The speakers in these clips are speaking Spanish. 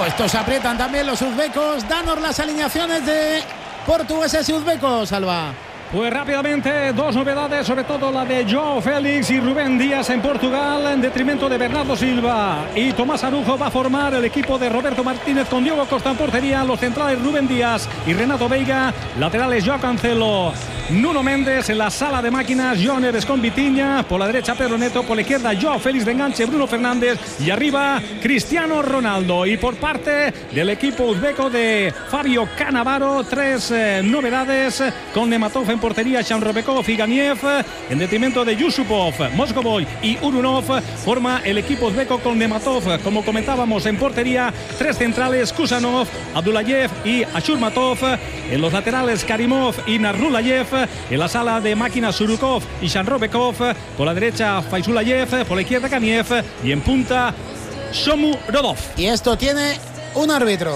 estos aprietan también los uzbecos. Danos las alineaciones de portugueses y uzbecos, Alba. Pues rápidamente, dos novedades, sobre todo la de Joao Félix y Rubén Díaz en Portugal, en detrimento de Bernardo Silva y Tomás Arujo. Va a formar el equipo de Roberto Martínez con Diogo Costa en portería, los centrales Rubén Díaz y Renato Veiga, laterales Joao Cancelo, Nuno Méndez, en la sala de máquinas João Neves con Vitinha, por la derecha Pedro Neto, por la izquierda Joao Félix de enganche, Bruno Fernández y arriba Cristiano Ronaldo. Y por parte del equipo uzbeco de Fabio Cannavaro, tres novedades con Nematov en portería, Shanrobekov y Ganiev, en detrimento de Yusupov, Moscovoy y Urunov. Forma el equipo uzbeco con Nematov, como comentábamos, en portería, tres centrales, Kusanov, Abdullayev y Ashurmatov, en los laterales Karimov y Narulayev, en la sala de máquinas Surukov y Shanrobekov, por la derecha Faizulayev, por la izquierda Ganiev y en punta Shomurodov. Y esto tiene un árbitro.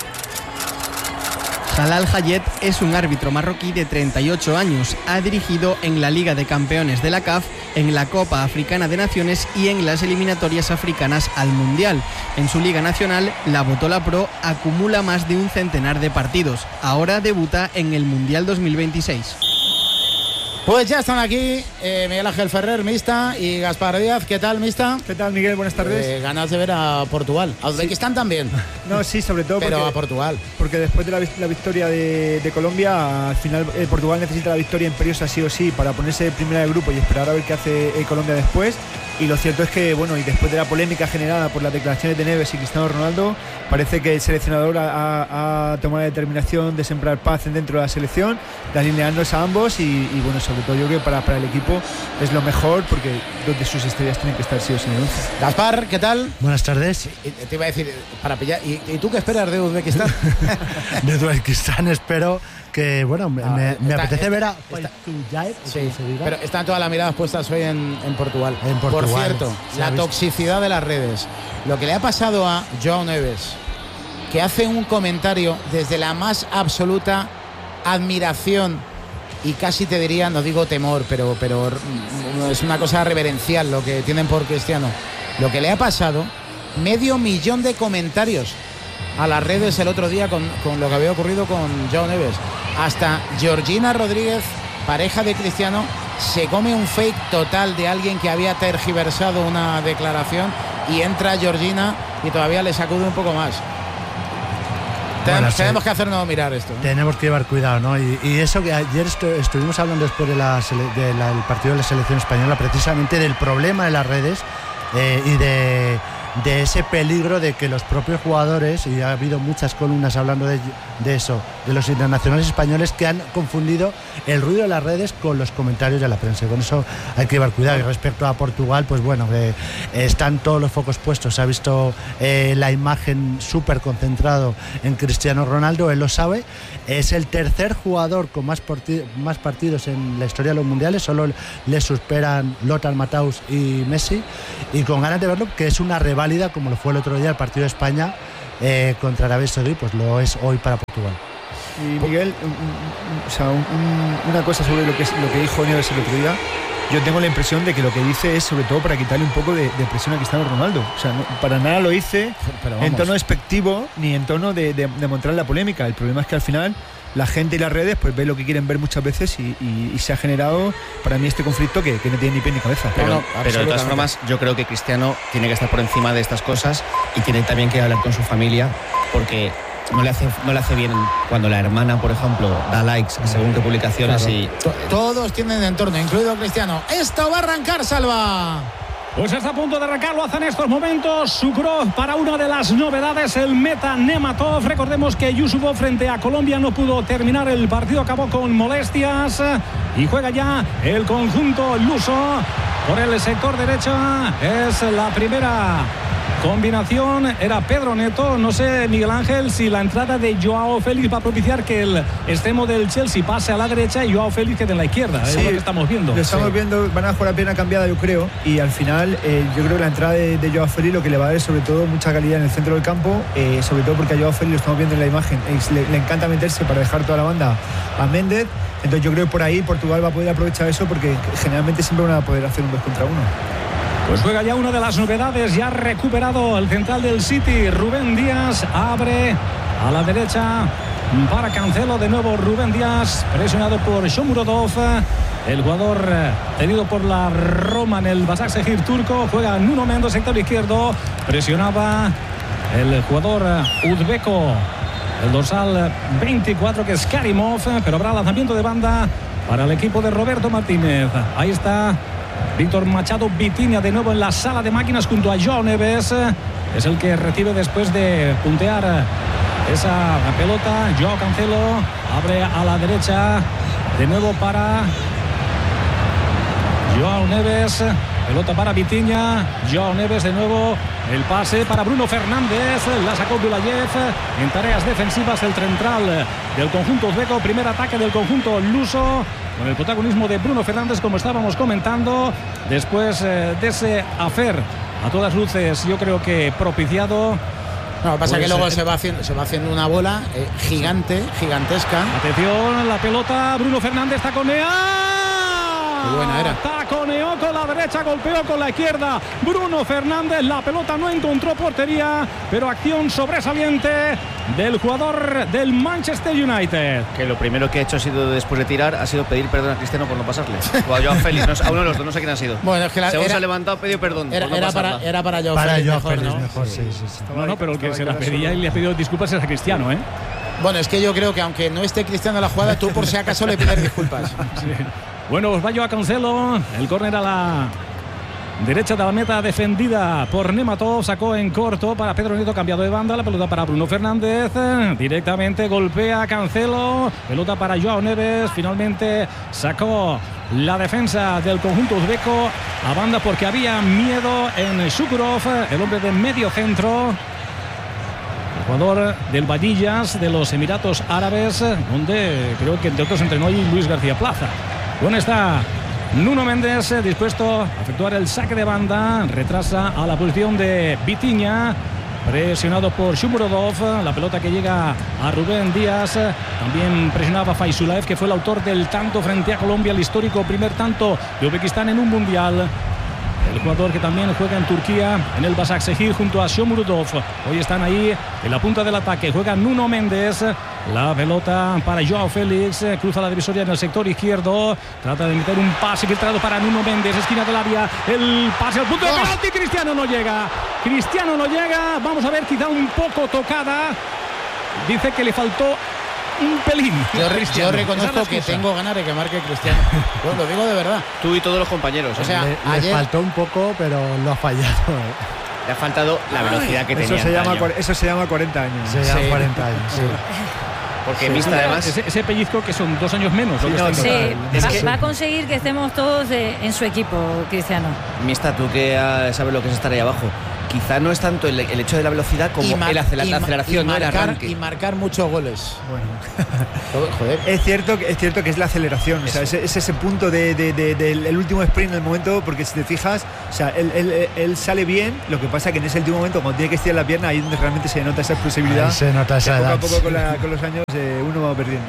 Jalal Hayet es un árbitro marroquí de 38 años. Ha dirigido en la Liga de Campeones de la CAF, en la Copa Africana de Naciones y en las eliminatorias africanas al Mundial. En su Liga Nacional, la Botola Pro acumula más de un centenar de partidos. Ahora debuta en el Mundial 2026. Pues ya están aquí Miguel Ángel Ferrer, Mista, y Gaspar Díaz. ¿Qué tal, Mista? ¿Qué tal, Miguel? Buenas tardes. Ganas de ver a Portugal. A Uzbekistán también. No, sí, sobre todo pero a Portugal. Porque después de la victoria de Colombia, al final Portugal necesita la victoria imperiosa sí o sí para ponerse primera de grupo y esperar a ver qué hace Colombia después. Y lo cierto es que, bueno, y después de la polémica generada por las declaraciones de Neves y Cristiano Ronaldo, parece que el seleccionador ha tomado la determinación de sembrar paz dentro de la selección, de alinearnos a ambos y bueno, sobre todo yo creo que para el equipo es lo mejor, porque dos de sus estrellas tienen que estar sí o sí en el 11. Gaspar, ¿qué tal? Buenas tardes. Te iba a decir, para pillar, ¿y tú qué esperas de Uzbekistán? De Uzbekistán espero que, bueno, me apetece ver a Faizulayev. Sí, pero están todas las miradas puestas hoy en Portugal. Por cierto, la toxicidad de las redes. Lo que le ha pasado a João Neves, que hace un comentario desde la más absoluta admiración y casi te diría, no digo temor, pero es una cosa reverencial lo que tienen por Cristiano. Lo que le ha pasado, 500.000 de comentarios a las redes el otro día con lo que había ocurrido con João Neves. Hasta Georgina Rodríguez, pareja de Cristiano, se come un fake total de alguien que había tergiversado una declaración y entra Georgina y todavía le sacude un poco más. Tenemos que hacernos mirar esto, ¿no? Tenemos que llevar cuidado, ¿no? Y eso que ayer estuvimos hablando después del partido de la selección española, precisamente del problema de las redes y de ese peligro de que los propios jugadores, y ha habido muchas columnas hablando de eso, de los internacionales españoles que han confundido el ruido de las redes con los comentarios de la prensa. Con eso hay que llevar cuidado. Y respecto a Portugal, pues bueno, están todos los focos puestos. Se ha visto la imagen súper concentrado en Cristiano Ronaldo, él lo sabe. Es el tercer jugador con más partidos en la historia de los mundiales, solo le superan Lothar Matthaus y Messi, y con ganas de verlo, que es una reválida como lo fue el otro día el partido de España contra Arabia Saudí, pues lo es hoy para Portugal. Y Miguel, una cosa sobre lo que dijo Neves el otro día. Yo tengo la impresión de que lo que dice es sobre todo para quitarle un poco de presión a Cristiano Ronaldo. O sea, no, para nada lo dice en tono despectivo ni en tono de mostrar la polémica. El problema es que al final la gente y las redes pues ve lo que quieren ver muchas veces y se ha generado para mí este conflicto que no tiene ni pie ni cabeza. Pero de todas formas yo creo que Cristiano tiene que estar por encima de estas cosas y tiene también que hablar con su familia, porque no le hace bien cuando la hermana, por ejemplo, da likes según qué publicaciones. Claro. Y todos tienen entorno, incluido Cristiano. Esto va a arrancar, Salva. Pues está a punto de arrancar, lo hace en estos momentos Sukrov para una de las novedades, el meta Nematov. Recordemos que Yusupov frente a Colombia no pudo terminar el partido, acabó con molestias y juega ya el conjunto luso por el sector derecho. Es la primera combinación, era Pedro Neto. No sé, Miguel Ángel, si la entrada de Joao Félix va a propiciar que el extremo del Chelsea pase a la derecha y Joao Félix quede en la izquierda. Sí, es lo que estamos viendo. Lo estamos viendo, van a jugar a pierna cambiada, yo creo, y al final yo creo que la entrada de Joao Félix lo que le va a dar es sobre todo mucha calidad en el centro del campo, sobre todo porque a Joao Félix lo estamos viendo en la imagen, le encanta meterse para dejar toda la banda a Méndez. Entonces yo creo que por ahí Portugal va a poder aprovechar eso, porque generalmente siempre van a poder hacer un 2 contra 1. Pues juega ya una de las novedades, ya ha recuperado el central del City, Rubén Díaz, abre a la derecha para Cancelo, de nuevo Rubén Díaz, presionado por Shomurodov, el jugador tenido por la Roma en el Başakşehir turco, juega Nuno Mendes, sector izquierdo, presionaba el jugador uzbeco, el dorsal 24 que es Karimov, pero habrá lanzamiento de banda para el equipo de Roberto Martínez. Ahí está Víctor Machado Vitinha de nuevo en la sala de máquinas junto a João Neves, es el que recibe después de puntear esa pelota. João Cancelo abre a la derecha de nuevo para João Neves, pelota para Vitinha, João Neves de nuevo, el pase para Bruno Fernández, la sacó Bulayev en tareas defensivas, el central del conjunto uzbeco, primer ataque del conjunto luso, con el protagonismo de Bruno Fernández, como estábamos comentando, después de ese affair a todas luces, yo creo que propiciado. No, pasa que luego se va haciendo una bola gigantesca. Atención, la pelota, Bruno Fernández taconea. Qué buena era. Taconeó con la derecha, golpeó con la izquierda Bruno Fernández, la pelota no encontró portería, pero acción sobresaliente del jugador del Manchester United. Que lo primero que ha hecho después de tirar ha sido pedir perdón a Cristiano por no pasarle. O a Joao Félix, a uno de los dos, no sé quién ha sido. Bueno, es que según se ha levantado, pedido perdón. Era para Joao Félix mejor, sí. No, pero el que se la pedía y le ha pedido disculpas es a Cristiano, ¿eh? Bueno, es que yo creo que aunque no esté Cristiano en la jugada, tú por si acaso le pides disculpas. Sí. Bueno, os va Joao Cancelo, el córner a la derecha de la meta, defendida por Nematov, sacó en corto para Pedro Neto, cambiado de banda, la pelota para Bruno Fernández, directamente golpea Cancelo, pelota para João Neves, finalmente sacó la defensa del conjunto uzbeco a banda porque había miedo en Shukurov, el hombre de medio centro, el jugador del Vadillas de los Emiratos Árabes, donde creo que entre otros entrenó allí Luis García Plaza. Bueno, está Nuno Mendes dispuesto a efectuar el saque de banda, retrasa a la posición de Vitinha, presionado por Shomurodov, la pelota que llega a Rubén Díaz, también presionaba Faisulaev, que fue el autor del tanto frente a Colombia, el histórico primer tanto de Uzbekistán en un mundial. El jugador que también juega en Turquía, en el Başakşehir, junto a Shomurodov. Hoy están ahí en la punta del ataque. Juega Nuno Mendes. La pelota para Joao Félix. Cruza la divisoria en el sector izquierdo. Trata de meter un pase filtrado para Nuno Mendes. Esquina del área. El pase al punto de penalti. Cristiano no llega. Vamos a ver, quizá un poco tocada. Dice que le faltó un pelín. Yo reconozco que tengo ganas de que marque Cristiano. Pues lo digo de verdad. Tú y todos los compañeros. O sea, le faltó un poco, pero lo ha fallado. Le ha faltado la velocidad que tenía. Eso se llama 40 años. Se llama 40 años, sí. Porque Mista, además, ese pellizco que son 2 años menos. Va a conseguir que estemos todos en su equipo, Cristiano. Mista, tú que sabes lo que es estar ahí abajo, quizá no es tanto el hecho de la velocidad como la aceleración, ¿no? El arranque. Y marcar muchos goles. Bueno, joder. Es cierto que es la aceleración, o sea, es ese punto del último sprint, el momento, porque si te fijas, o sea, él sale bien, lo que pasa que en ese último momento, cuando tiene que estirar la pierna, ahí es donde realmente se nota esa explosividad. Ahí se nota esa edad. Poco a poco con los años uno va perdiendo.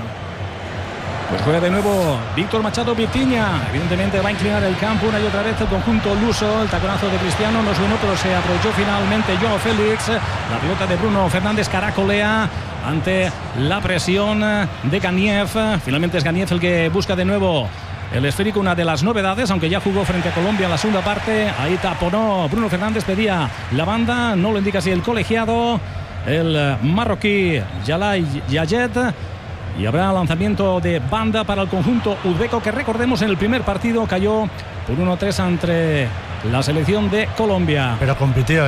Pues juega de nuevo Víctor Machado Vitinha. Evidentemente va a inclinar el campo una y otra vez el conjunto luso. El taconazo de Cristiano no es bueno, pero se aprovechó finalmente Joao Félix. La pelota de Bruno Fernández caracolea ante la presión de Ganiev. Finalmente es Ganiev el que busca de nuevo el esférico, una de las novedades, aunque ya jugó frente a Colombia en la segunda parte. Ahí taponó Bruno Fernández, pedía la banda, no lo indica así el colegiado, el marroquí Jalay Yayed. Y habrá lanzamiento de banda para el conjunto uzbeco, que recordemos en el primer partido cayó por 1-3 ante la selección de Colombia. Pero compitió.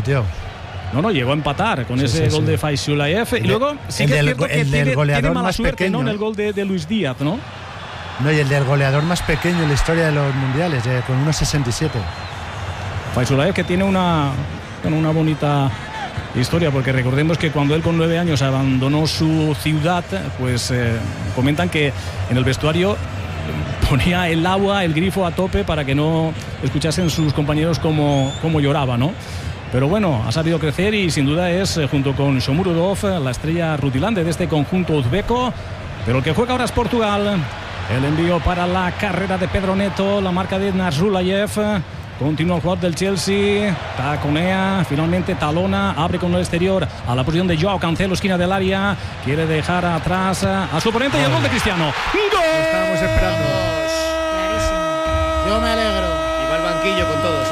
No, llegó a empatar con ese gol de Faisulaev. Y luego sí que es cierto que tiene mala suerte, pequeño, ¿no? En el gol de Luis Díaz, ¿no? No, y el del goleador más pequeño en la historia de los mundiales, con 1,67. Faisulaev, que tiene una bonita historia, porque recordemos que cuando él con 9 años abandonó su ciudad, pues comentan que en el vestuario ponía el agua, el grifo a tope para que no escuchasen sus compañeros cómo lloraba, ¿no? Pero bueno, ha sabido crecer y sin duda es, junto con Shomurodov, la estrella rutilante de este conjunto uzbeco. Pero el que juega ahora es Portugal. El envío para la carrera de Pedro Neto, la marca de Nasrulayev. Continúa el jugador del Chelsea. Taconea. Finalmente talona. Abre con el exterior a la posición de Joao Cancelo, esquina del área. Quiere dejar atrás a su oponente y el gol de Cristiano. ¡Gol! Estábamos esperando. Yo me alegro. Y va al banquillo con todos,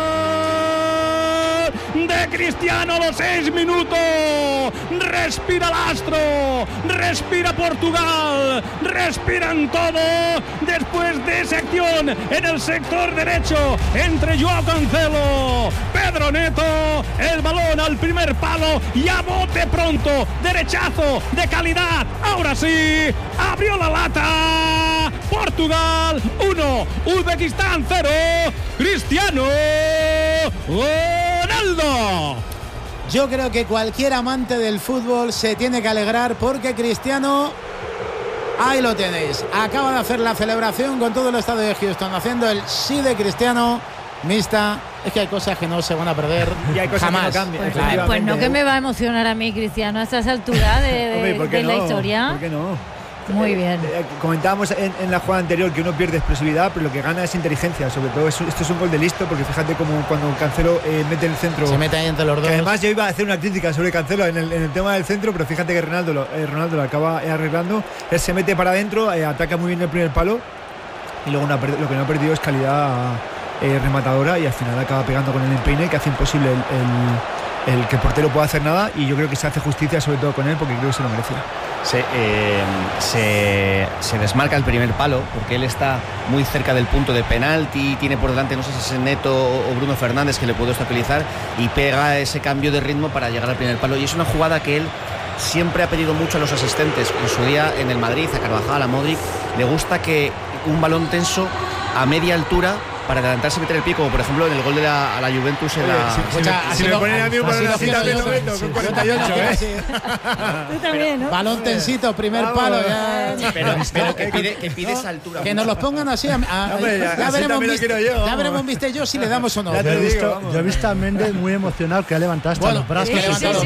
De Cristiano, los 6 minutos. Respira el Astro, respira Portugal, respiran todo después de esa acción en el sector derecho entre Joao Cancelo, Pedro Neto, el balón al primer palo y a bote pronto, derechazo de calidad. Ahora sí, abrió la lata. Portugal 1, Uzbekistán 0. Cristiano Ronaldo. Yo creo que cualquier amante del fútbol se tiene que alegrar porque Cristiano, ahí lo tenéis, acaba de hacer la celebración con todo el estadio de Houston, haciendo el sí de Cristiano. Mixta, es que hay cosas que no se van a perder y hay cosas jamás. que no cambian. Pues no, que me va a emocionar a mí Cristiano a estas alturas de la historia. ¿Por qué no? Muy bien. Comentábamos en la jugada anterior que uno pierde explosividad, pero lo que gana es inteligencia. Sobre todo esto es un gol de listo, porque fíjate como cuando Cancelo mete el centro, se mete ahí entre los dos. Además yo iba a hacer una crítica sobre Cancelo en el tema del centro, pero fíjate que Ronaldo lo acaba arreglando. Él se mete para adentro, ataca muy bien el primer palo y luego lo que no ha perdido es calidad rematadora, y al final acaba pegando con el empeine que hace imposible el que el portero pueda hacer nada, y yo creo que se hace justicia sobre todo con él, porque creo que se lo merecía. Se desmarca el primer palo porque él está muy cerca del punto de penalti, tiene por delante, no sé si es Neto o Bruno Fernández, que le puede estabilizar, y pega ese cambio de ritmo para llegar al primer palo, y es una jugada que él siempre ha pedido mucho a los asistentes. En su día en el Madrid, a Carvajal, a Modric, le gusta que un balón tenso a media altura para adelantarse y meter el pie, como por ejemplo en el gol de a la Juventus en si me ponen a mí para la cita de 90 con 48, Tú también, ¿no? Balón tensito, primer palo. Pero que pide esa altura. Que nos los pongan así. Ya veremos, viste yo, si le damos o no. Yo he visto a Méndez muy emocionado, que ha levantado hasta los brazos.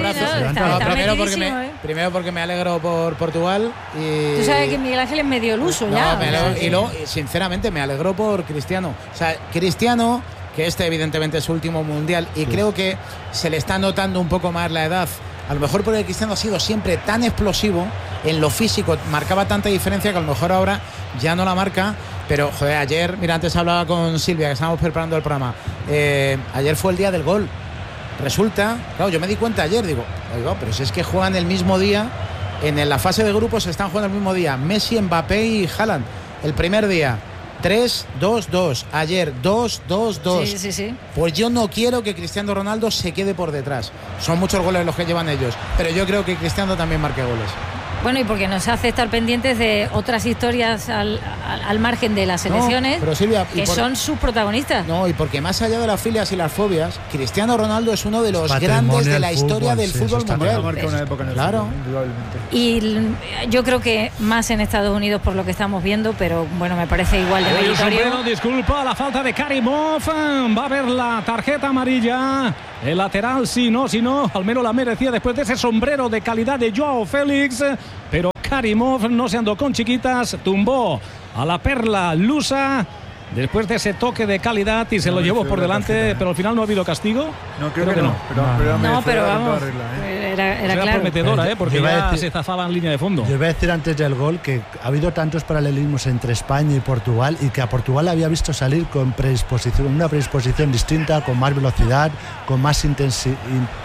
Primero porque me alegro por Portugal. Tú sabes que Miguel Ángel es medio iluso ya. Y luego, sinceramente, me alegro por Cristiano. O sea, Cristiano, que evidentemente es su último mundial, y creo que se le está notando un poco más la edad. A lo mejor porque Cristiano ha sido siempre tan explosivo en lo físico, marcaba tanta diferencia que a lo mejor ahora ya no la marca. Pero, joder, ayer, mira, antes hablaba con Silvia, que estábamos preparando el programa. Ayer fue el día del gol. Resulta, claro, yo me di cuenta ayer, digo, oiga, pero si es que juegan el mismo día, en la fase de grupos están jugando el mismo día, Messi, Mbappé y Haaland. El primer día 3-2-2, ayer 2-2-2. Sí. Pues yo no quiero que Cristiano Ronaldo se quede por detrás. Son muchos goles los que llevan ellos, pero yo creo que Cristiano también marque goles. Bueno, y porque nos hace estar pendientes de otras historias al margen de las selecciones, pero Silvia, que son sus protagonistas. No, y porque más allá de las filias y las fobias, Cristiano Ronaldo es uno de los grandes de la historia del fútbol mundial. Una época en el claro. Fútbol, y yo creo que más en Estados Unidos por lo que estamos viendo, pero bueno, me parece igual de meritorio. Disculpa la falta de Karimov, va a haber la tarjeta amarilla. El lateral, si no, al menos la merecía después de ese sombrero de calidad de Joao Félix. Pero Karimov no se andó con chiquitas, tumbó a la perla lusa después de ese toque de calidad y se lo llevó por delante, pero al final no ha habido castigo. No, creo que no. Pero vamos, era claro. Prometedora, porque ya se zafaba en línea de fondo. Yo iba a decir antes del gol que ha habido tantos paralelismos entre España y Portugal, y que a Portugal había visto salir con una predisposición distinta, con más velocidad, con más intensidad,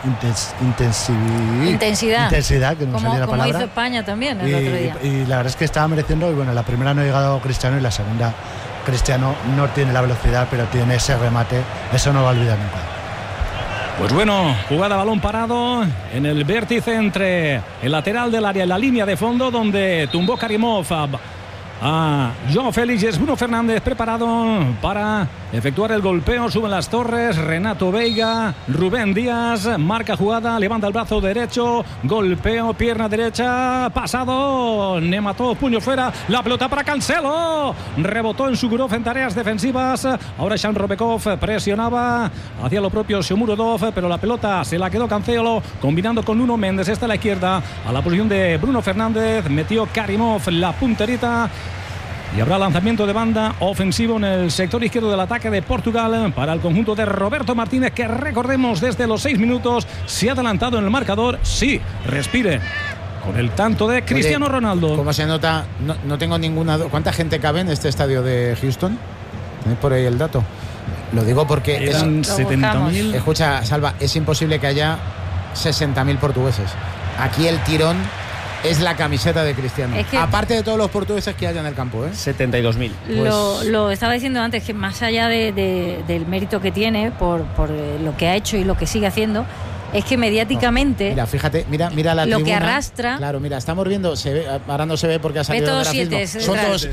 que no salía la palabra. Como hizo España también el otro día. Y la verdad es que estaba mereciendo, y bueno, la primera no ha llegado Cristiano, y la segunda Cristiano no tiene la velocidad, pero tiene ese remate, eso no va a olvidar nunca. Pues bueno, jugada balón parado en el vértice entre el lateral del área y la línea de fondo, donde tumbó Karimov a Joao Félix. Es Bruno Fernández preparado para efectuar el golpeo. Suben las torres, Renato Veiga, Rubén Díaz, marca jugada, levanta el brazo derecho, golpeo, pierna derecha, pasado, Nematov, puño fuera, la pelota para Cancelo, rebotó en Sugurov en tareas defensivas. Ahora Shan Robekov presionaba hacia lo propio Shomurodov, pero la pelota se la quedó Cancelo, combinando con Nuno Méndez. Esta a la izquierda, a la posición de Bruno Fernández, metió Karimov la punterita. Y habrá lanzamiento de banda ofensivo en el sector izquierdo del ataque de Portugal para el conjunto de Roberto Martínez, que recordemos desde los 6 minutos se ha adelantado en el marcador. Sí, respire. Con el tanto de Cristiano Ronaldo. ¿Cómo se nota? No tengo ninguna... ¿Cuánta gente cabe en este estadio de Houston? ¿Tenéis por ahí el dato? Lo digo porque... Eran 70.000. Escucha, Salva, es imposible que haya 60.000 portugueses. Aquí el tirón es la camiseta de Cristiano. Es que, aparte de todos los portugueses que hay en el campo, 72.000. Pues... Lo estaba diciendo antes, que más allá del mérito que tiene por lo que ha hecho y lo que sigue haciendo, es que mediáticamente... Mira, fíjate, mira la lo tribuna, que arrastra... Claro, mira, estamos viendo, se ve, ahora no se ve porque ha salido todos el grafismo. Siete, son todos,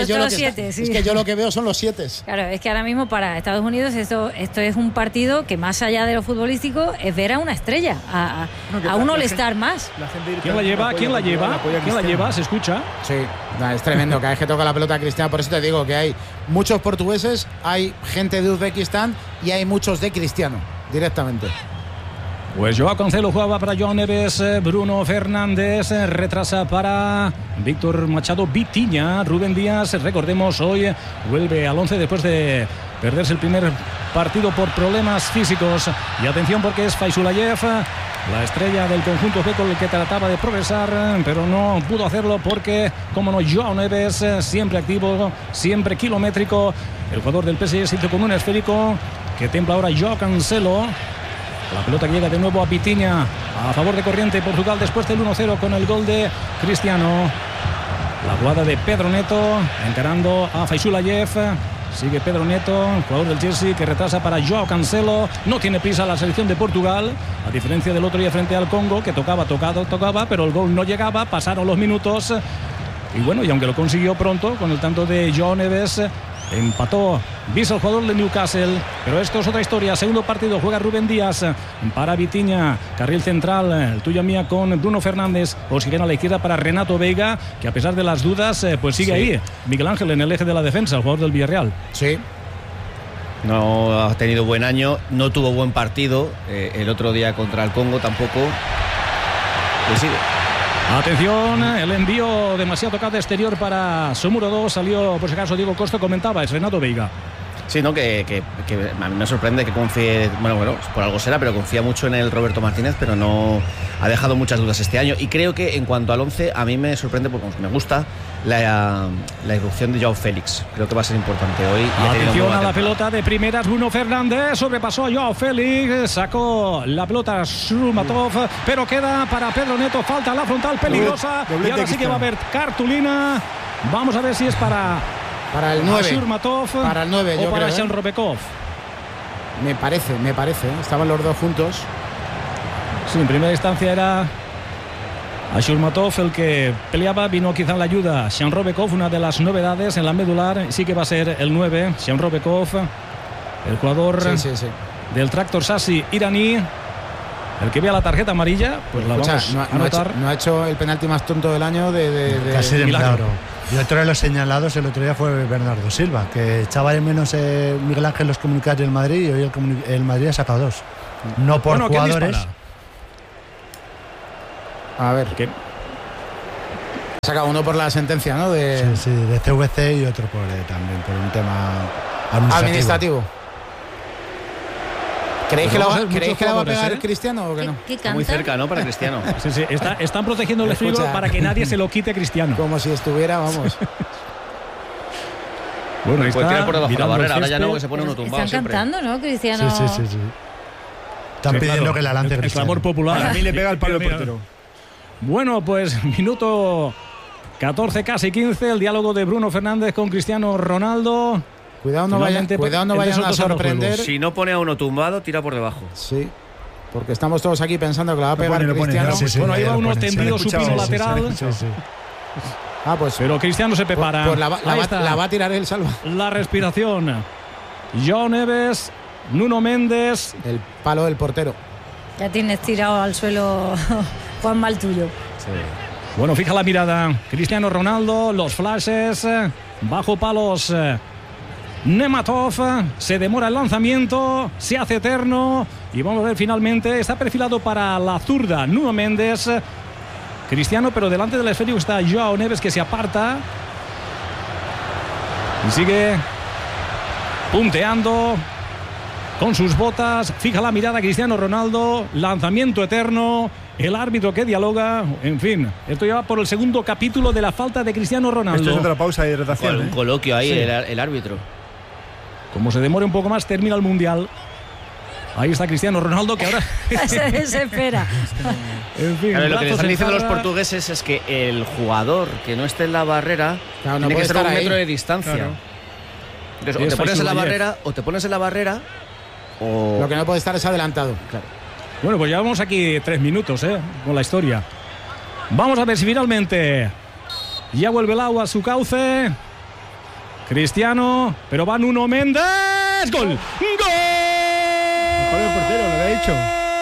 es que yo lo que veo son los 7. Claro, es que ahora mismo para Estados Unidos esto es un partido que, más allá de lo futbolístico, es ver a una estrella, a un all-star más. ¿Quién la lleva? ¿Quién la lleva? ¿Quién la lleva? ¿Se escucha? Sí, es tremendo. Cada vez que toca la pelota Cristiano, por eso te digo que hay muchos portugueses, hay gente de Uzbekistán y hay muchos de Cristiano, directamente. Pues Joao Cancelo jugaba para Joao Neves, Bruno Fernández retrasa para Víctor Machado Vitinha, Rubén Díaz, recordemos, hoy vuelve al 11 después de perderse el primer partido por problemas físicos. Y atención, porque es Faisulayev, la estrella del conjunto uzbeco, el que trataba de progresar, pero no pudo hacerlo porque, como no, Joao Neves, siempre activo, siempre kilométrico. El jugador del PSG se hizo con un esférico que templa ahora Joao Cancelo. La pelota que llega de nuevo a Vitinha, a favor de corriente Portugal después del 1-0 con el gol de Cristiano. La jugada de Pedro Neto encarando a Faisulayev. Sigue Pedro Neto, jugador del Chelsea, que retrasa para Joao Cancelo. No tiene prisa la selección de Portugal, a diferencia del otro día frente al Congo, que tocaba, pero el gol no llegaba. Pasaron los minutos y bueno, y aunque lo consiguió pronto con el tanto de Joao Neves, empató Visa, el jugador de Newcastle. Pero esto es otra historia. Segundo partido, juega Rubén Díaz para Vitinha, carril central, el tuyo mía con Bruno Fernández. Oxigena a la izquierda para Renato Veiga, que a pesar de las dudas pues sigue ahí. Miguel Ángel en el eje de la defensa, el jugador del Villarreal. Sí, no ha tenido buen año, no tuvo buen partido el otro día contra el Congo tampoco. Le sigue. Atención, el envío demasiado tocado exterior para Somuro 2. Salió, por si acaso, Diego Costa, comentaba, es Renato Veiga. Sí, ¿no? Que a mí me sorprende que confíe, bueno, por algo será, pero confía mucho en el Roberto Martínez, pero no ha dejado muchas dudas este año. Y creo que en cuanto al 11, a mí me sorprende porque me gusta la irrupción de Joao Félix. Creo que va a ser importante hoy. Atención a la pelota de primeras, Bruno Fernández sobrepasó a Joao Félix, sacó la pelota Shurmatov, pero queda para Pedro Neto, falta la frontal peligrosa, y ahora sí que va a haber cartulina. Vamos a ver si es para el 9, Shurmatov, para el 9 o para Jean Robekov. Me parece, estaban los dos juntos. Sí, en primera instancia era Shurmatov el que peleaba, vino quizá en la ayuda Jean Robekov, una de las novedades en la medular. Sí que va a ser el 9, Jean Robekov, el jugador del Tractor Sassi iraní. El que vea la tarjeta amarilla, pues la vamos a anotar. No ha hecho el penalti más tonto del año casi de milagro. Y otro de los señalados el otro día fue Bernardo Silva, que echaba de menos Miguel Ángel los comunicados del Madrid, y hoy el Madrid ha sacado 2. No por jugadores. A ver, ¿qué? Saca uno por la sentencia, ¿no? Sí, de CVC, y otro también por un tema administrativo. ¿Creéis que la va a pegar Cristiano o que no? Está muy cerca, ¿no? Para Cristiano. Sí, están protegiendo el esférico para que nadie se lo quite a Cristiano. Como si estuviera, vamos. Bueno, puede tirar por debajo de la barrera, ahora ya no, que se pone uno tumbado. Están cantando, ¿no, Cristiano? Sí. Están pidiendo que la lance Cristiano. El clamor popular. A mí le pega el palo del portero. Bueno, pues minuto 14, casi 15, el diálogo de Bruno Fernández con Cristiano Ronaldo. Cuidado no vayan a sorprender. Si no pone a uno tumbado, tira por debajo. Sí, porque estamos todos aquí pensando que la va a pegar Cristiano. Bueno, ahí va uno tendido supino lateral. Sí. Pues, pero Cristiano se prepara. Pues la va a tirar él, Salva. La respiración. Joao Neves, Nuno Méndez. El palo del portero. Ya tienes tirado al suelo Juan Mal tuyo. Sí. Bueno, fija la mirada. Cristiano Ronaldo, los flashes, bajo palos. Nematov, se demora el lanzamiento, se hace eterno y vamos a ver finalmente, está perfilado para la zurda Nuno Méndez, Cristiano, pero delante del esférico está Joao Neves, que se aparta. Y sigue punteando con sus botas. Fija la mirada Cristiano Ronaldo. Lanzamiento eterno. El árbitro que dialoga. En fin, esto ya va por el segundo capítulo de la falta de Cristiano Ronaldo. Esto es otra pausa de hidratación. Un coloquio ahí, sí. el árbitro. Como se demore un poco más, termina el Mundial. Ahí está Cristiano Ronaldo, que ahora se desespera. En fin, claro, lo que le están diciendo los portugueses es que el jugador que no esté en la barrera tiene que estar a 1 metro de distancia. Claro. Entonces, o te pones en la barrera, o lo que no puede estar es adelantado. Claro. Bueno, pues llevamos aquí 3 minutos con la historia. Vamos a ver si finalmente ya vuelve el agua a su cauce. Cristiano, pero va Nuno Méndez. ¡Gol! ¡Gol! El portero lo había dicho.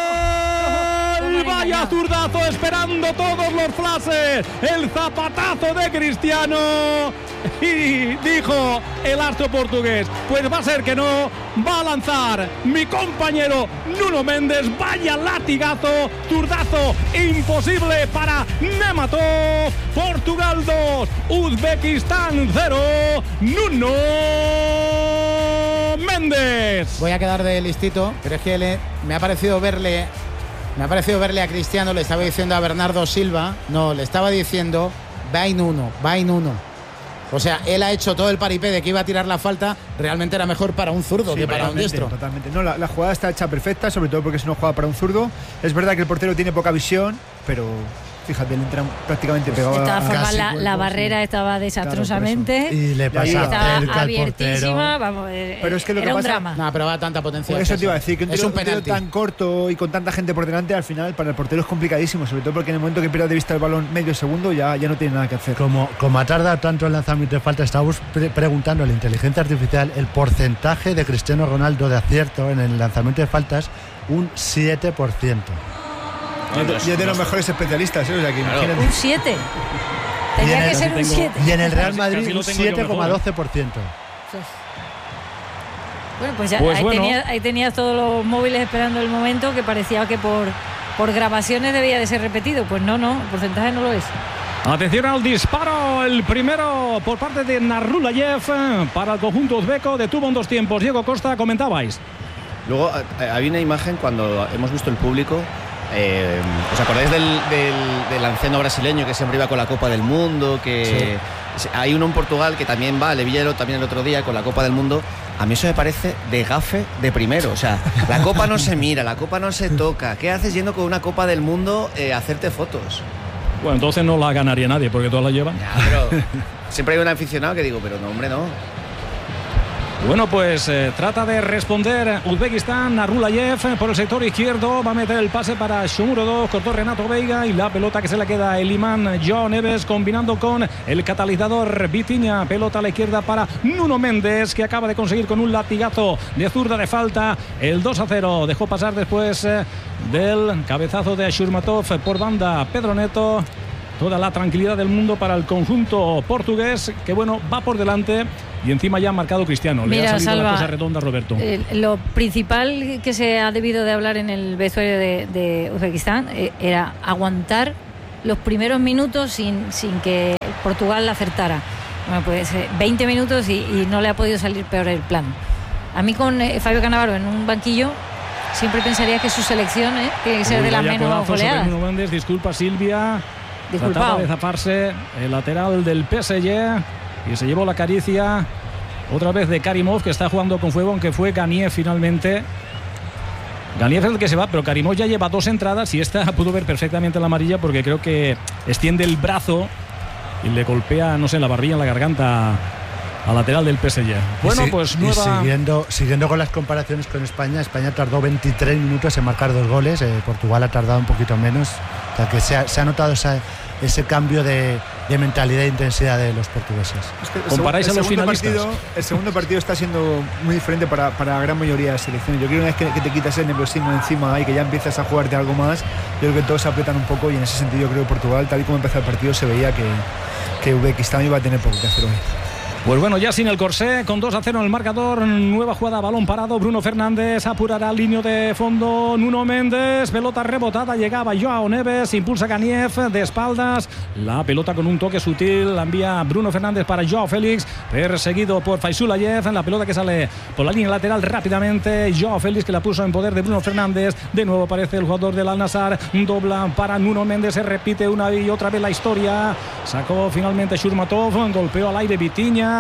Vaya zurdazo, esperando todos los flashes. El zapatazo de Cristiano. Y dijo el astro portugués: pues va a ser que no. Va a lanzar mi compañero Nuno Méndez. Vaya latigazo, zurdazo imposible para Nematov. Portugal 2, Uzbekistán 0. Nuno Méndez. Voy a quedar de listito, pero es que me ha parecido verle a Cristiano. Le estaba diciendo a Bernardo Silva, no, le estaba diciendo vai Nuno. O sea, él ha hecho todo el paripé de que iba a tirar la falta. Realmente era mejor para un zurdo que para un diestro. Totalmente. No, la jugada está hecha perfecta, sobre todo porque es una jugada para un zurdo. Es verdad que el portero tiene poca visión, pero fíjate, le entra prácticamente pegado. De todas formas, la barrera estaba desastrosamente. Claro, y le pasa estaba abiertísima. Vamos, pero es que lo era que un pasa, drama. No, pero va a tanta potencia. Eso te iba a decir, que es un penalti tan corto y con tanta gente por delante, al final para el portero es complicadísimo, sobre todo porque en el momento que pierde de vista el balón medio segundo ya no tiene nada que hacer. Como ha tardado tanto el lanzamiento de falta, estábamos preguntando a la inteligencia artificial el porcentaje de Cristiano Ronaldo de acierto en el lanzamiento de faltas, un 7%. Y es de los mejores especialistas, o sea, que claro. Un 7. Tenía que ser un 7. Y en el Real Madrid un 7,12%. Bueno, pues ya ahí tenías todos los móviles esperando el momento, que parecía que por grabaciones debía de ser repetido. Pues no, el porcentaje no lo es. Atención al disparo, el primero por parte de Narulayev para el conjunto uzbeco. Detuvo en 2 tiempos. Diego Costa, comentabais. Luego había una imagen cuando hemos visto el público. ¿Os acordáis del anciano brasileño que siempre iba con la Copa del Mundo? Que sí. Hay uno en Portugal que también va, le vi también el otro día con la Copa del Mundo. A mí eso me parece de gafe de primero. O sea, la Copa no se mira, la Copa no se toca. ¿Qué haces yendo con una Copa del Mundo a hacerte fotos? Bueno, entonces no la ganaría nadie porque todas la llevan. Ya, pero siempre hay un aficionado que digo, pero no, hombre, no. Bueno, pues trata de responder Uzbekistán. Narulayev por el sector izquierdo. Va a meter el pase para Shomurodov. Cortó Renato Veiga y la pelota que se la queda el imán Joao Neves, combinando con el catalizador Vitinha. Pelota a la izquierda para Nuno Méndez, que acaba de conseguir con un latigazo de zurda de falta el 2-0. Dejó pasar después del cabezazo de Shurmatov por banda Pedro Neto. Toda la tranquilidad del mundo para el conjunto portugués, que bueno, va por delante. Y encima ya ha marcado Cristiano. Mira, le ha salido Salva, la cosa redonda a Roberto. Lo principal que se ha debido de hablar en el vestuario de Uzbekistán era aguantar los primeros minutos sin que Portugal la acertara. Bueno, pues 20 minutos y no le ha podido salir peor el plan. A mí con Fabio Cannavaro en un banquillo siempre pensaría que su selección tiene que ser de las menos goleadas. Méndez, disculpa Silvia. Trataba de zafarse el lateral del PSG y se llevó la caricia otra vez de Karimov, que está jugando con fuego, aunque fue Ganiev finalmente. Ganiev es el que se va, pero Karimov ya lleva 2 entradas y esta pudo ver perfectamente la amarilla, porque creo que extiende el brazo y le golpea, no sé, la barbilla, en la garganta al lateral del PSG. Bueno, pues nueva... siguiendo con las comparaciones con España tardó 23 minutos en marcar 2 goles, Portugal ha tardado un poquito menos, o sea que se ha notado ese cambio de mentalidad e intensidad de los portugueses. Es que comparáis a los finalistas. El segundo partido está siendo muy diferente para la gran mayoría de las selecciones. Yo creo que una vez que te quitas el nerviosismo encima y que ya empiezas a jugarte algo más, yo creo que todos se aprietan un poco, y en ese sentido creo que Portugal, tal y como empezó el partido, se veía que Uzbekistán iba a tener poco que hacer hoy. Pues bueno, ya sin el corsé, con 2-0 en el marcador, nueva jugada, balón parado, Bruno Fernández apurará línea de fondo, Nuno Méndez, pelota rebotada, llegaba Joao Neves, impulsa Ganiev de espaldas, la pelota con un toque sutil, la envía Bruno Fernández para Joao Félix, perseguido por Faisulayev, la pelota que sale por la línea lateral rápidamente, Joao Félix que la puso en poder de Bruno Fernández, de nuevo aparece el jugador del Al-Nassr, dobla para Nuno Méndez, se repite una y otra vez la historia, sacó finalmente Shurmatov, golpeó al aire Vitinha,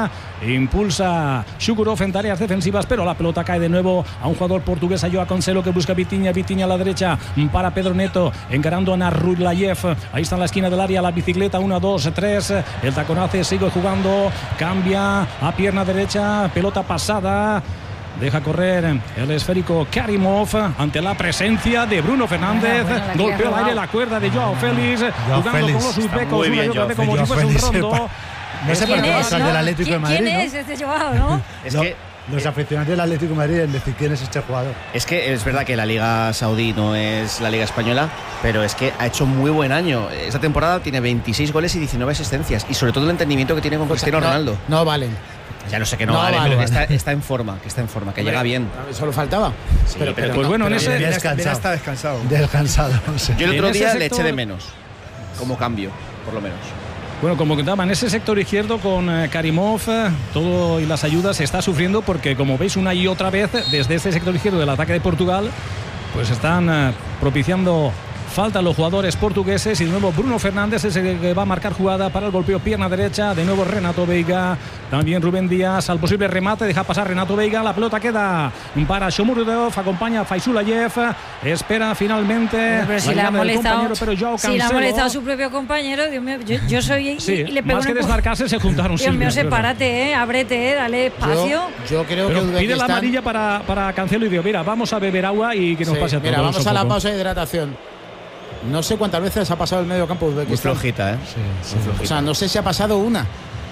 impulsa Shukurov en tareas defensivas, pero la pelota cae de nuevo a un jugador portugués, a Joao Cancelo, que busca Vitinha a la derecha para Pedro Neto, encarando a Narulayev, ahí está en la esquina del área, la bicicleta, 1, 2, 3, el taconazo sigue jugando, cambia a pierna derecha, pelota pasada, deja correr el esférico Karimov ante la presencia de Bruno Fernández. Golpeó al aire la cuerda de Joao Félix, jugando con los uzbecos una y otra vez como si fuese un rondo. No sé por qué pasa el del Atlético de Madrid. ¿Quién es este Joao, no? Es que los aficionados del Atlético de Madrid deben decir quién es este jugador. Es que es verdad que la Liga Saudí no es la Liga Española, pero es que ha hecho muy buen año. Esta temporada tiene 26 goles y 19 asistencias, y sobre todo el entendimiento que tiene con Cristiano Ronaldo. No valen. Ya no sé que no vale, pero que está en forma, que llega bien. Solo faltaba. Sí, pero pues bueno, en ese está descansado. Descansado. Sí. Yo el otro día sector le eché de menos, como cambio, por lo menos. Bueno, como contaba, en ese sector izquierdo con Karimov, todo y las ayudas se está sufriendo porque, como veis una y otra vez, desde ese sector izquierdo del ataque de Portugal, pues están propiciando falta los jugadores portugueses, y de nuevo Bruno Fernández es el que va a marcar jugada para el golpeo pierna derecha, de nuevo Renato Veiga, también Rubén Díaz al posible remate, deja pasar Renato Veiga, la pelota queda para Shomurodov, acompaña a Faisulayev, espera finalmente pero si le ha molestado, pero Joao Cancelo, si le ha molestado a su propio compañero, Dios mío, yo soy sí, y le pego más que desmarcarse se juntaron. Dios mío, sepárate, ábrete, dale espacio. Yo creo pero que Uzbekistán pide la amarilla para Cancelo y digo, mira, vamos a beber agua y que nos pase a todos. Mira, vamos a la pausa de hidratación. No sé cuántas veces ha pasado el medio campo de Uzbekistán. Muy flojita, ¿eh? Sí. O sea, no sé si ha pasado una.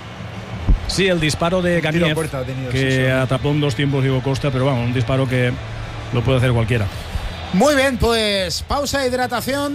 Sí, el disparo de Ganiev, que atrapó en 2 tiempos Diego Costa, pero vamos, un disparo que lo puede hacer cualquiera. Muy bien, pues pausa de hidratación.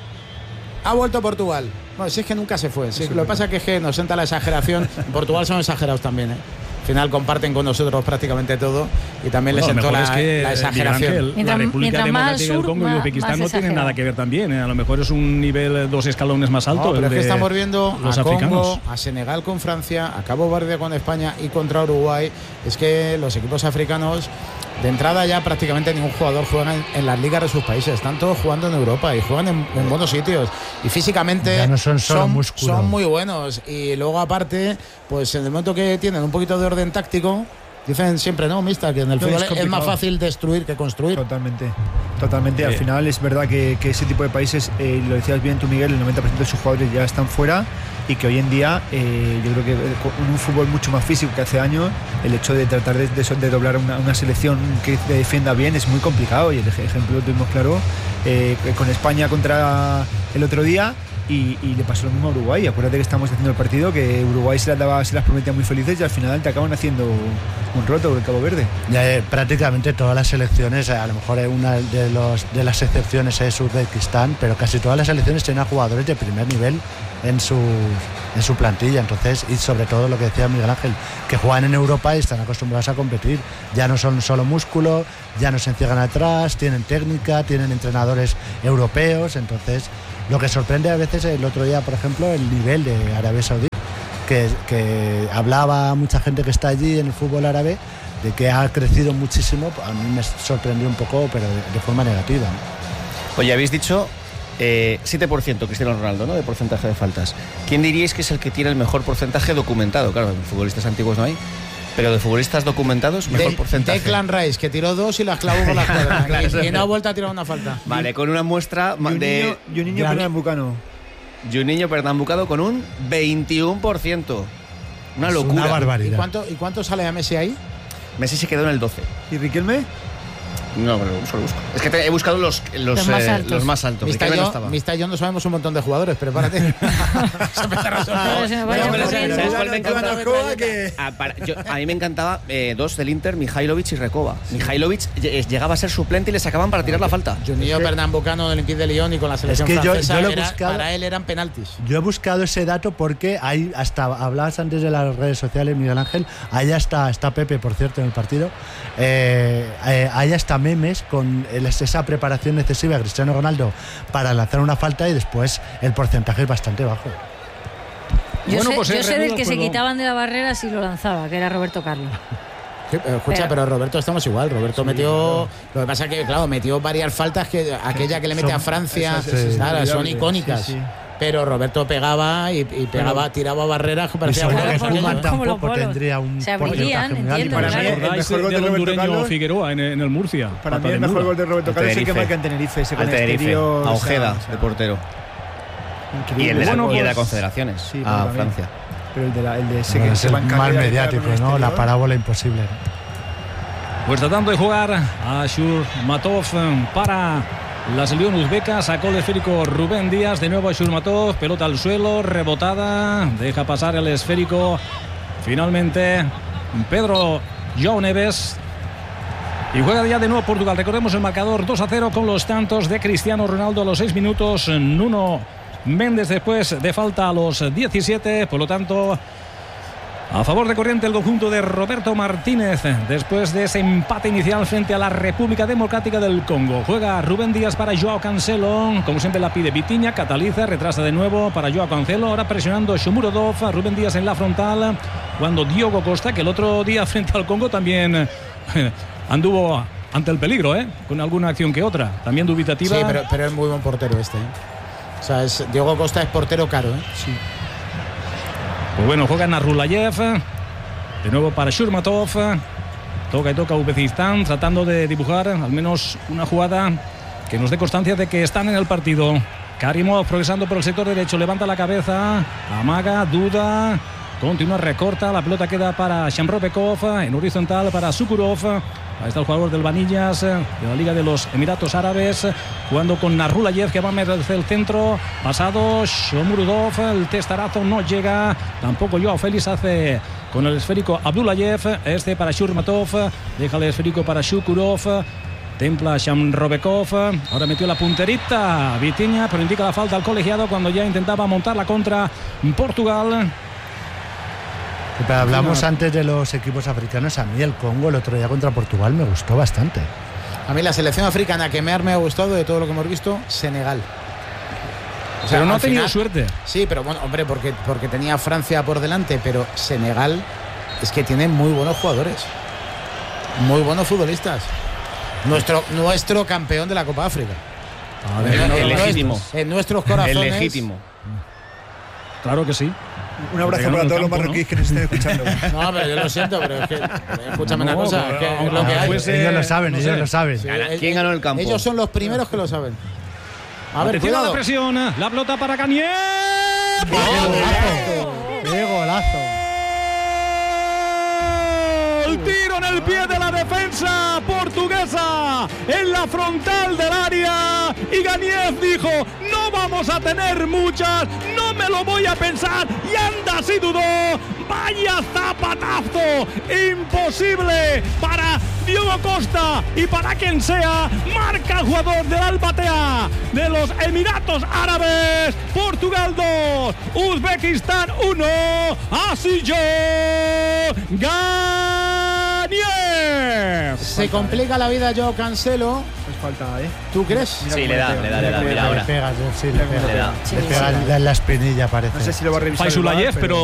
Ha vuelto Portugal. Bueno, si es que nunca se fue. Sí, lo que pasa es que nos entra la exageración. En Portugal son exagerados también, ¿eh? Al final comparten con nosotros prácticamente todo, y también les sentó la exageración. La República Democrática del Congo y Uzbekistán no tienen nada que ver también, ¿eh? A lo mejor es un nivel 2 escalones más alto. No, pero es que estamos viendo los a africanos. Congo, a Senegal con Francia, a Cabo Verde con España y contra Uruguay. Es que los equipos africanos, de entrada ya prácticamente ningún jugador juega en las ligas de sus países. Están todos jugando en Europa y juegan en buenos sitios. Y físicamente ya no son muy buenos. Y luego aparte, pues en el momento que tienen un poquito de orden táctico, dicen siempre, no, mister, que en el fútbol es más fácil destruir que construir. Totalmente. Al final es verdad que ese tipo de países, lo decías bien tú, Miguel, el 90% de sus jugadores ya están fuera, y que hoy en día yo creo que en un fútbol mucho más físico que hace años, el hecho de tratar de doblar una selección que te defienda bien es muy complicado, y el ejemplo lo tuvimos claro con España contra el otro día. Y le pasó lo mismo a Uruguay. Acuérdate que estamos haciendo el partido, que Uruguay se las prometía muy felices, y al final te acaban haciendo un roto con el Cabo Verde. Prácticamente todas las selecciones, a lo mejor una de las excepciones es Uzbekistán, pero casi todas las selecciones tienen a jugadores de primer nivel en su plantilla. Entonces, y sobre todo lo que decía Miguel Ángel, que juegan en Europa y están acostumbrados a competir. Ya no son solo músculo, ya no se encierran atrás, tienen técnica, tienen entrenadores europeos. Entonces, lo que sorprende a veces, el otro día, por ejemplo, el nivel de Arabia Saudí, que hablaba mucha gente que está allí en el fútbol árabe, de que ha crecido muchísimo. A mí me sorprendió un poco, pero de forma negativa, ¿no? Oye, habéis dicho 7% Cristiano Ronaldo, ¿no?, de porcentaje de faltas. ¿Quién diríais que es el que tiene el mejor porcentaje documentado? Claro, de futbolistas antiguos no hay, pero de futbolistas documentados, mejor porcentaje. Declan Rice, que tiró 2 y las clavó con las cuerdas. Claro, y no ha vuelto a tirar una falta. Vale, con una muestra de Juninho Pernambucano. Juninho Pernambucano con un 21%. Una locura. Una barbaridad. ¿Y cuánto sale a Messi ahí? Messi se quedó en el 12. ¿Y Riquelme? No, pero solo busco. Es que he buscado los más altos. Los más altos. Mista y yo no sabemos un montón de jugadores, prepárate. A mí me encantaba dos del Inter, Mihailovic y Recoba. Mihailovic llegaba a ser suplente y le sacaban para tirar la falta. Juninho Pernambucano del Olympique de Lyon y con la selección francesa para él eran penaltis. Yo he buscado ese dato porque hay hasta, hablabas antes de las redes sociales, Miguel Ángel, ahí está Pepe, por cierto, en el partido. Hay hasta memes con esa preparación excesiva de Cristiano Ronaldo para lanzar una falta y después el porcentaje es bastante bajo. Yo sé del que se quitaban de la barrera si lo lanzaba, que era Roberto Carlos. Sí, pero Roberto estamos igual. Roberto metió. Lo que pasa es que, claro, metió varias faltas que aquella que le mete a Francia, claro, son icónicas. Sí. Pero Roberto pegaba y pegaba, tiraba barreras que parecía que tampoco tendría un se abrirían, entiendo. Para mí, el mejor gol de Roberto Carlos Figueroa en el Murcia. Para mí el mejor gol de Roberto Carlos es el que marca en Tenerife, ese con exterior, a Ojeda, el portero. Y el de la Confederaciones, a Francia. Pero el de ese que es el más mediático, ¿no? La parábola imposible. Pues tratando de jugar a Shurmatov para la selección uzbeca, sacó el esférico Rubén Díaz, de nuevo a Shurmatov, pelota al suelo, rebotada, deja pasar el esférico finalmente Pedro João Neves. Y juega ya de nuevo Portugal. Recordemos el marcador 2-0 con los tantos de Cristiano Ronaldo a los 6 minutos, Nuno Méndez después de falta a los 17, por lo tanto a favor de corriente el conjunto de Roberto Martínez después de ese empate inicial frente a la República Democrática del Congo. Juega Rubén Díaz para Joao Cancelo, como siempre la pide Vitinha, cataliza, retrasa de nuevo para Joao Cancelo, ahora presionando Shomurodov, Rubén Díaz en la frontal, cuando Diogo Costa, que el otro día frente al Congo también anduvo ante el peligro, con alguna acción que otra, también dubitativa. Sí, pero es muy buen portero este. O sea, Diogo Costa es portero caro, Sí. Pues bueno, juega Narulayev. De nuevo para Shurmatov. Toca y toca Uzbekistán, tratando de dibujar al menos una jugada que nos dé constancia de que están en el partido. Karimov progresando por el sector derecho, levanta la cabeza, amaga, duda, continúa, recorta, la pelota queda para Shamropekov, en horizontal para Sukurov. Ahí está el jugador del Vanillas, de la Liga de los Emiratos Árabes, jugando con Narulayev, que va a meterse el centro, pasado Shomurodov, el testarazo no llega, tampoco Joao Félix hace con el esférico Abdullayev, este para Shurmatov, deja el esférico para Shukurov, templa Shamropekov, ahora metió la punterita Vitinha, pero indica la falta al colegiado cuando ya intentaba montar la contra Portugal. Pero hablamos antes de los equipos africanos. A mí el Congo el otro día contra Portugal me gustó bastante. A mí la selección africana que me ha gustado de todo lo que hemos visto, Senegal. O sea, pero no ha tenido suerte. Sí, pero bueno, hombre, porque tenía Francia por delante, pero Senegal es que tiene muy buenos jugadores, muy buenos futbolistas. Nuestro campeón de la Copa África. El legítimo. En nuestros corazones. El legítimo. Claro que sí. Un abrazo para todos los marroquíes que nos estén escuchando. No, pero yo lo siento, pero es que escúchame una cosa, es que es lo que hay. Ellos lo saben, ellos lo saben. ¿Quién ganó el campo? Ellos son los primeros que lo saben. A ver, cuidado. La presión, la pelota para Kanier. ¡Qué golazo! El tiro en el pie de la defensa portuguesa en la frontal del área, y Ganiev dijo: no vamos a tener muchas, no me lo voy a pensar, y anda si dudó. Vaya zapatazo imposible para Diogo Costa y para quien sea. Marca el jugador del Al-Batea de los Emiratos Árabes. Portugal 2, Uzbekistán 1. Así yo Ganiev. Se complica la vida Joao Cancelo. Es falta, ¿Tú crees? Mira, sí, le da. Mira ahora. Le pega en la espinilla, parece. No sé si lo va a revisar. Faisulayev, pero